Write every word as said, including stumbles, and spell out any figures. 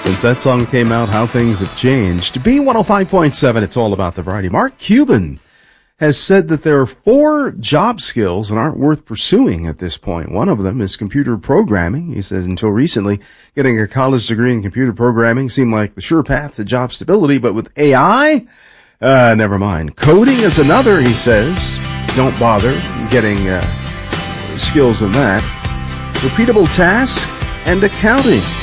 Since that song came out, how things have changed. B one oh five point seven, it's all about the variety. Mark Cuban has said that there are four job skills that aren't worth pursuing at this point. One of them is computer programming. He says until recently, getting a college degree in computer programming seemed like the sure path to job stability, but with A I, uh, never mind. Coding is another, he says. Don't bother getting uh, skills in that. Repeatable tasks and accounting.